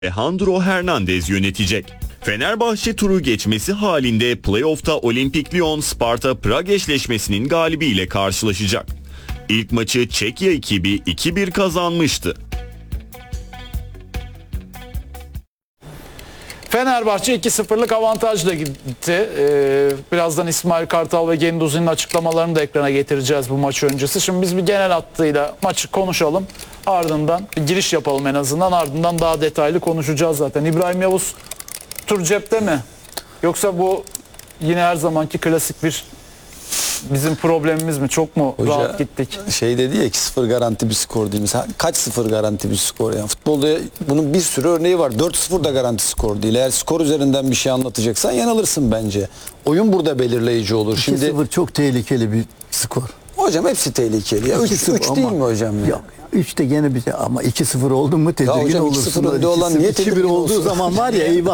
Alejandro Hernandez yönetecek. Fenerbahçe turu geçmesi halinde playoff'ta Olimpik Lyon Sparta Prag eşleşmesinin galibiyle karşılaşacak. İlk maçı Çekya ekibi 2-1 kazanmıştı. Fenerbahçe 2-0'lık avantajla gitti. Birazdan İsmail Kartal ve Genduzi'nin açıklamalarını da ekrana getireceğiz bu maç öncesi. Şimdi biz bir genel hattıyla maçı konuşalım. Ardından bir giriş yapalım en azından. Ardından daha detaylı konuşacağız zaten. İbrahim Yavuz, tur cepte mi? Yoksa bu yine her zamanki klasik bir bizim problemimiz mi? Çok mu Hoca, rahat gittik? Şey dedi ya 2-0 garanti bir skor değil mi? Kaç 0 garanti bir skor yani? Futbolda bunun bir sürü örneği var. 4-0 da garanti skor değil. Eğer skor üzerinden bir şey anlatacaksan yanılırsın bence. Oyun burada belirleyici olur. 2-0 Şimdi çok tehlikeli bir skor. hocam hepsi tehlikeli. Ya 3 değil mi hocam? Ya? Yok. 3'te gene bir şey ama 2-0 oldu mu tedirgin hocam, olursun. 2-0 önde olan niye 2-1 tedirgin olduğu olsun? zaman var ya eyvah.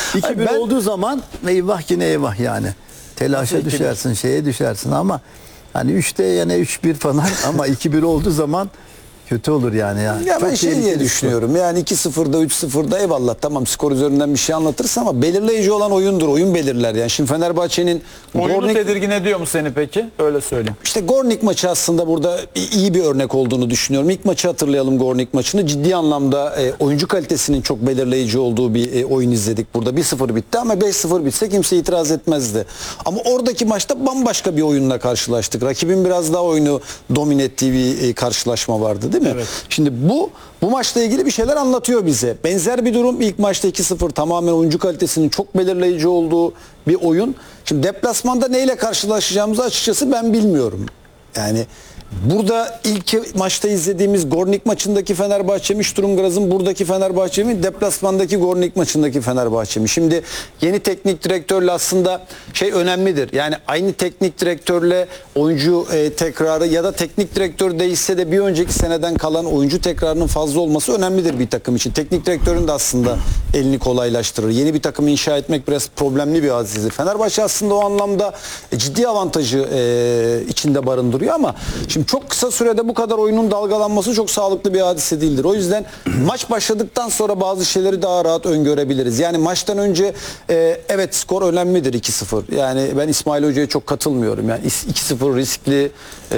2-1 olduğu zaman eyvah yine eyvah yani. Telaşa düşersin, şeye düşersin ama hani 3'te yine 3-1 falan ama 2-1 olduğu zaman kötü olur yani. Ya ben çok şey diye tehlikeli düşünüyorum. Yani 2-0'da 3-0'da eyvallah tamam skor üzerinden bir şey anlatırsın ama belirleyici olan oyundur. Oyun belirler yani. Şimdi Fenerbahçe'nin Oyunu tedirgin ediyor mu seni peki? Öyle söyleyeyim. İşte Gornik maçı aslında burada iyi bir örnek olduğunu düşünüyorum. İlk maçı hatırlayalım, Gornik maçını. Ciddi anlamda oyuncu kalitesinin çok belirleyici olduğu bir oyun izledik burada. 1-0 bitti ama 5-0 bitse kimse itiraz etmezdi. Ama oradaki maçta bambaşka bir oyunla karşılaştık. Rakibin biraz daha oyunu domine ettiği bir karşılaşma vardı değil mi? Evet. Şimdi bu maçla ilgili bir şeyler anlatıyor bize. Benzer bir durum ilk maçta 2-0 tamamen oyuncu kalitesinin çok belirleyici olduğu bir oyun. Şimdi deplasmanda neyle karşılaşacağımızı açıkçası ben bilmiyorum. Yani burada ilk maçta izlediğimiz Gornik maçındaki Fenerbahçe mi, Sturm Graz'ın buradaki Fenerbahçe mi, deplasmandaki Gornik maçındaki Fenerbahçe mi? Şimdi yeni teknik direktörle aslında şey önemlidir. Yani aynı teknik direktörle oyuncu tekrarı ya da teknik direktör değişse de bir önceki seneden kalan oyuncu tekrarının fazla olması önemlidir bir takım için. Teknik direktörün de aslında elini kolaylaştırır. Yeni bir takım inşa etmek biraz problemli bir hadisedir. Fenerbahçe aslında o anlamda ciddi avantajı içinde barındırıyor ama şimdi çok kısa sürede bu kadar oyunun dalgalanması çok sağlıklı bir hadise değildir. O yüzden maç başladıktan sonra bazı şeyleri daha rahat öngörebiliriz. Yani maçtan önce evet skor önemlidir 2-0. Yani ben İsmail Hoca'ya çok katılmıyorum. Yani 2-0 riskli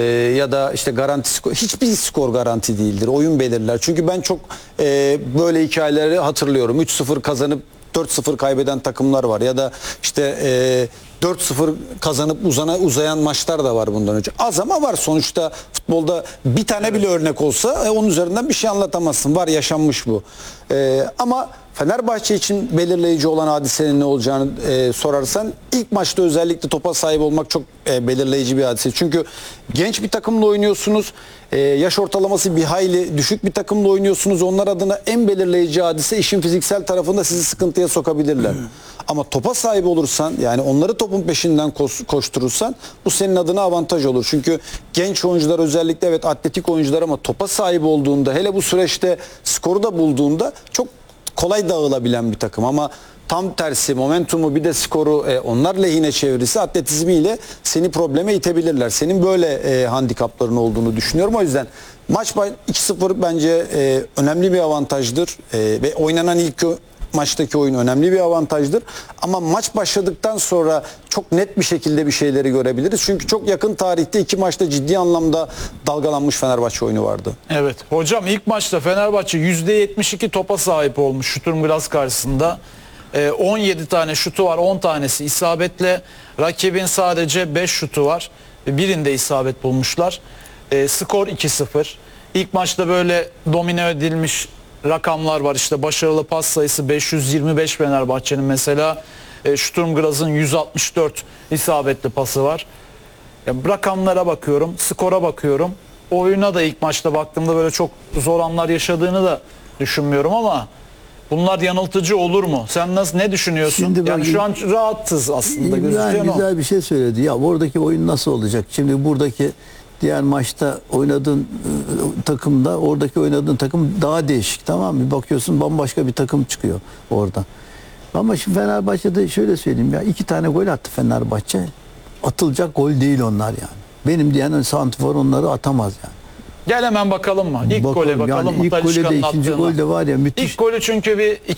ya da işte garanti skor. Hiçbir skor garanti değildir. Oyun belirler. Çünkü ben çok böyle hikayeleri hatırlıyorum. 3-0 kazanıp 4-0 kaybeden takımlar var ya da işte 4-0 kazanıp uzayan maçlar da var bundan önce. Az ama var sonuçta futbolda bir tane bile örnek olsa onun üzerinden bir şey anlatamazsın. Var yaşanmış bu. Ama Fenerbahçe için belirleyici olan hadisenin ne olacağını sorarsan ilk maçta özellikle topa sahip olmak çok belirleyici bir hadise. Çünkü genç bir takımla oynuyorsunuz. Yaş ortalaması bir hayli düşük bir takımla oynuyorsunuz. Onlar adına en belirleyici hadise işin fiziksel tarafında sizi sıkıntıya sokabilirler. Ama topa sahip olursan yani onları topun peşinden koşturursan bu senin adına avantaj olur. Çünkü genç oyuncular özellikle evet atletik oyuncular ama topa sahip olduğunda hele bu süreçte skoru da bulduğunda çok kolay dağılabilen bir takım ama tam tersi momentumu bir de skoru onlar lehine çevirirse atletizmiyle seni probleme itebilirler. Senin böyle handikapların olduğunu düşünüyorum. O yüzden maç 2-0 bence önemli bir avantajdır ve oynanan ilk maçtaki oyun önemli bir avantajdır. Ama maç başladıktan sonra çok net bir şekilde bir şeyleri görebiliriz. Çünkü çok yakın tarihte iki maçta ciddi anlamda dalgalanmış Fenerbahçe oyunu vardı. Evet. Hocam ilk maçta Fenerbahçe %72 topa sahip olmuş Sturm Graz karşısında. 17 tane şutu var. 10 tanesi isabetle. Rakibin sadece 5 şutu var. Birinde isabet bulmuşlar. Skor 2-0. İlk maçta böyle domine edilmiş rakamlar var. İşte başarılı pas sayısı 525 Fenerbahçe'nin mesela. Sturm Graz'ın 164 isabetli pası var. Rakamlara bakıyorum, skora bakıyorum. Oyuna da ilk maçta baktığımda böyle çok zor anlar yaşadığını da düşünmüyorum ama bunlar yanıltıcı olur mu? Sen ne düşünüyorsun? Şimdi yani şu an rahatız aslında. İbrahim güzel bir şey söyledi. Ya oradaki oyun nasıl olacak? Şimdi buradaki diğer maçta oynadığın takımda oradaki oynadığın takım daha değişik, tamam mı? Bir bakıyorsun bambaşka bir takım çıkıyor orada. Ama şimdi Fenerbahçe'de şöyle söyleyeyim ya 2 tane gol attı Fenerbahçe. Atılacak gol değil onlar yani. Benim diyen santrfor onları atamaz yani. Gel hemen bakalım mı? İlk gole bakalım yani mı? ilk golü de Talisca'nın ikinci attığına. gol de var ya müthiş. İlk golü çünkü bir